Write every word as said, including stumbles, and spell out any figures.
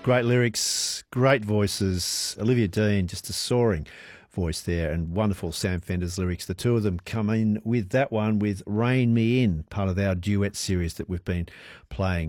Great lyrics, great voices. Olivia Dean, just a soaring voice there, and wonderful Sam Fender's lyrics. The two of them come in with that one with Rain Me In, part of our duet series that we've been playing